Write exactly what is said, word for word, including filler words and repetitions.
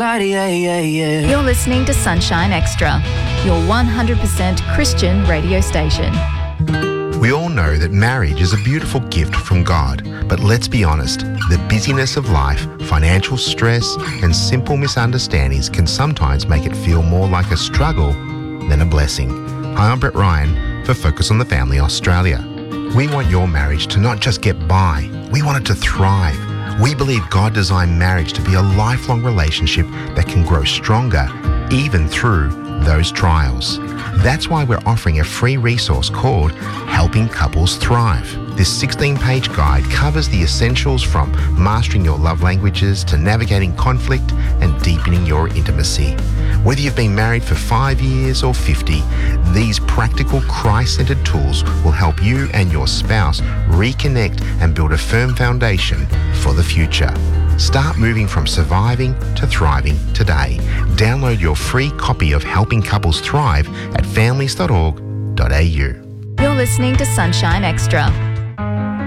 You're listening to Sunshine Extra, your one hundred percent Christian radio station. We all know that marriage is a beautiful gift from God, but let's be honest, the busyness of life, financial stress, and simple misunderstandings can sometimes make it feel more like a struggle than a blessing. Hi, I'm Brett Ryan for Focus on the Family Australia. We want your marriage to not just get by, we want it to thrive. We believe God designed marriage to be a lifelong relationship that can grow stronger even through those trials. That's why we're offering a free resource called Helping Couples Thrive. This sixteen-page guide covers the essentials from mastering your love languages to navigating conflict and deepening your intimacy. Whether you've been married for five years or fifty, these practical Christ-centered tools will help you and your spouse reconnect and build a firm foundation for the future. Start moving from surviving to thriving today. Download your free copy of Helping Couples Thrive at families dot org dot a u. You're listening to Sunshine Extra.